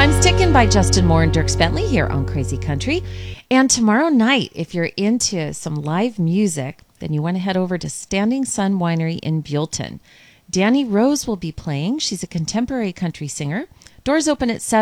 Time's Ticking by Justin Moore and Dirk Bentley here on Crazy Country. And tomorrow night, if you're into some live music, then you want to head over to Standing Sun Winery in Buellton. Danny Rose will be playing. She's a contemporary country singer. Doors open at 7.